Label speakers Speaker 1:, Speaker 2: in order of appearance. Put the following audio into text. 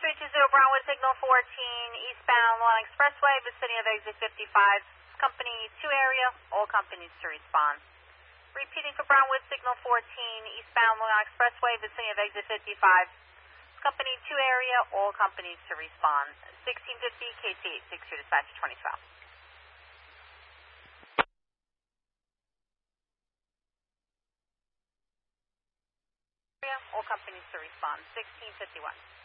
Speaker 1: Brownwood Signal 14, eastbound Long Expressway, vicinity of exit 55. Company 2 area, all companies to respond. Repeating for Brownwood Signal 14, eastbound Long Expressway, vicinity of exit 55. Company 2 area, all companies to respond. 1650 KT 82 dispatch 2012. All companies to respond. 1651.